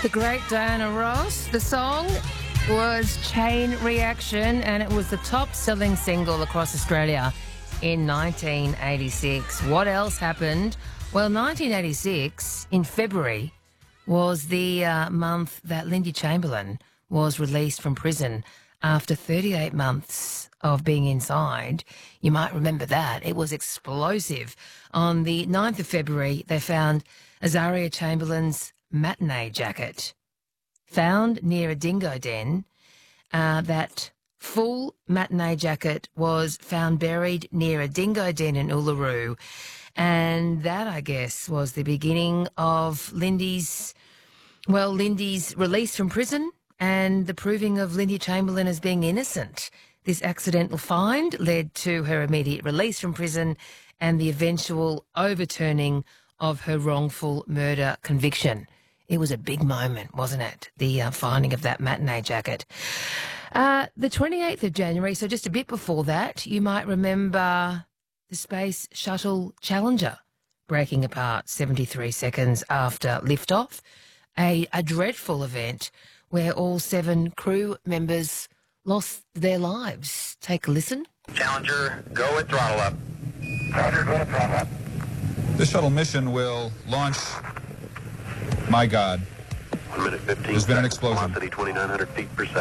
The great Diana Ross. The song was Chain Reaction, and it was the top-selling single across Australia in 1986. What else happened? Well, 1986, in February, was the month that Lindy Chamberlain was released from prison after 38 months of being inside. You might remember that. It was explosive. On the 9th of February, they found Azaria Chamberlain's matinee jacket found near a dingo den. That full matinee jacket was found buried near a dingo den in Uluru. And that, I guess, was the beginning of Lindy's release from prison and the proving of Lindy Chamberlain as being innocent. This accidental find led to her immediate release from prison and the eventual overturning of her wrongful murder conviction. It was a big moment, wasn't it? The finding of that matinee jacket. The 28th of January, so just a bit before that, you might remember the Space Shuttle Challenger breaking apart 73 seconds after liftoff. A dreadful event where all 7 crew members lost their lives. Take a listen. Challenger, go with throttle up. Roger, go with throttle up. This shuttle mission will launch. My God. 1 minute 15. There's been an explosion. Velocity 2,900 feet per second.